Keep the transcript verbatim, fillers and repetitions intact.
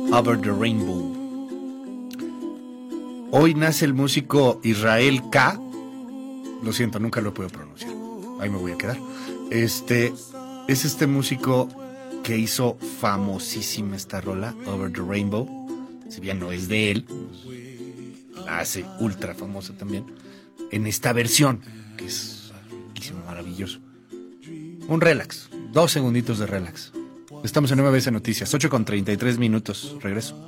Over the Rainbow. Hoy nace el músico Israel K. Lo siento, nunca lo puedo pronunciar. Ahí me voy a quedar. Este es este músico que hizo famosísima esta rola, Over the Rainbow. Si bien no es de él, pues, la hace ultra famosa también. En esta versión, que es maravilloso. Un relax, dos segunditos de relax. Estamos en nueve veces Noticias, ocho con treinta y tres minutos. Regreso.